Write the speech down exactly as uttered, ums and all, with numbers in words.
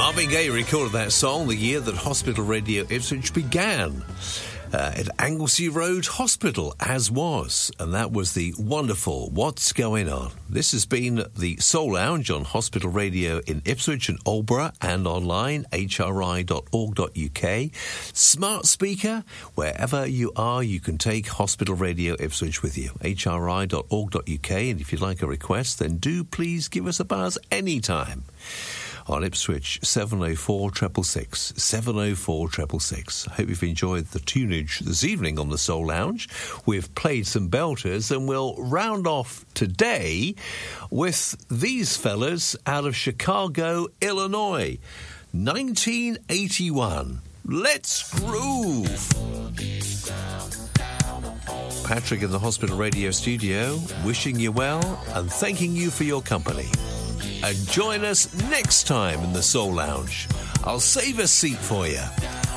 Marvin Gaye recorded that song the year that Hospital Radio Ipswich began. Uh, at Anglesey Road Hospital, as was. And that was the wonderful What's Going On. This has been the Soul Lounge on Hospital Radio in Ipswich and Aldeburgh and online, h r i dot org dot u k. Smart speaker, wherever you are, you can take Hospital Radio Ipswich with you, h r i dot org dot u k. And if you'd like a request, then do please give us a buzz anytime. On Ipswich, seven oh four, six six six, seven oh four, six six six. Hope you've enjoyed the tunage this evening on the Soul Lounge. We've played some belters and we'll round off today with these fellas out of Chicago, Illinois. nineteen eighty-one. Let's groove! Patrick in the Hospital Radio studio, wishing you well and thanking you for your company. And join us next time in the Soul Lounge. I'll save a seat for you.